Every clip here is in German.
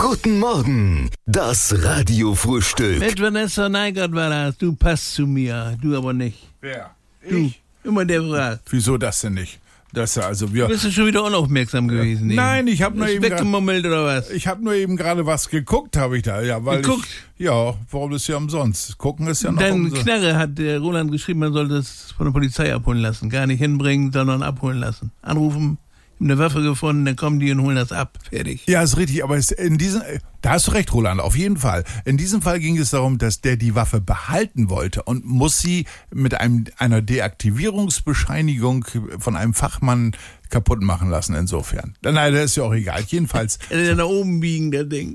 Guten Morgen, das Radiofrühstück. Mit Vanessa Neigert war das. Du passt zu mir, du aber nicht. Wer? Du, immer der fragt. Wieso das denn nicht? Das also wir. Bist du schon wieder unaufmerksam gewesen? Eben? Nein, ich habe nur Ist eben weggemummelt oder was? Ich habe nur eben gerade was geguckt, habe ich da. Ja, weil Geguckt? warum ist ja umsonst? Gucken ist ja noch Dann umsonst. Knarre hat der Roland geschrieben, man sollte es von der Polizei abholen lassen. Gar nicht hinbringen, sondern abholen lassen. Anrufen, eine Waffe gefunden, dann kommen die und holen das ab. Fertig. Ja, ist richtig, aber da hast du recht, Roland, auf jeden Fall. In diesem Fall ging es darum, dass der die Waffe behalten wollte und muss sie mit einer Deaktivierungsbescheinigung von einem Fachmann kaputt machen lassen, insofern. Nein, das ist ja auch egal. Jedenfalls. Da oben biegen, der Ding.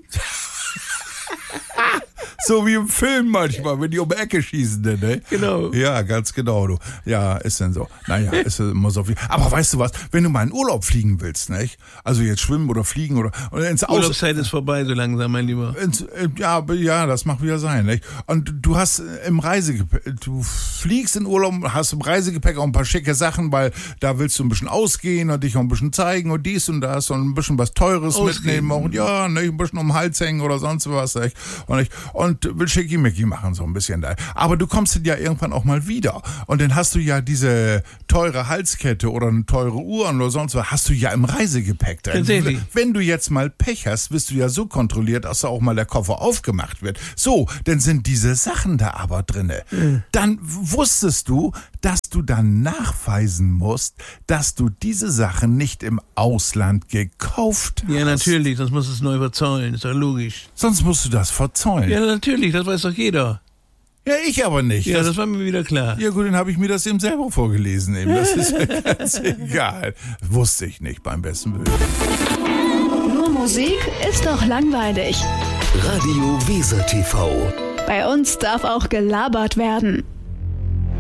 So wie im Film manchmal, wenn die um die Ecke schießen, ne? Genau. Ja, ganz genau, du. Ja, ist denn so. Naja, ist immer so viel. Aber weißt du was, wenn du mal in Urlaub fliegen willst, nicht? Also jetzt schwimmen oder fliegen oder ins Urlaubszeit ist vorbei, so langsam, mein Lieber. Ja, das mag wieder sein, nicht? Und du hast im Reisegepäck, du fliegst in Urlaub, hast im Reisegepäck auch ein paar schicke Sachen, weil da willst du ein bisschen ausgehen und dich auch ein bisschen zeigen und dies und das und ein bisschen was Teures mitnehmen und ja, nicht? Ein bisschen um den Hals hängen oder sonst was, nicht? Und will Schickimicki machen, so ein bisschen da. Aber du kommst dann ja irgendwann auch mal wieder. Und dann hast du ja diese teure Halskette oder eine teure Uhr oder sonst was, hast du ja im Reisegepäck drin. Tatsächlich. Wenn du jetzt mal Pech hast, wirst du ja so kontrolliert, dass da auch mal der Koffer aufgemacht wird. So, dann sind diese Sachen da aber drinne. Dann wusstest du, dass du dann nachweisen musst, dass du diese Sachen nicht im Ausland gekauft hast. Ja, natürlich, sonst musst du es neu verzollen, ist doch logisch. Sonst musst du das verzollen. Ja, natürlich, das weiß doch jeder. Ja, ich aber nicht. Ja, das war mir wieder klar. Ja gut, dann habe ich mir das eben selber vorgelesen. Eben. Das ist ja ganz egal. Wusste ich nicht beim besten Willen. Nur Musik ist doch langweilig. Radio Weser TV. Bei uns darf auch gelabert werden.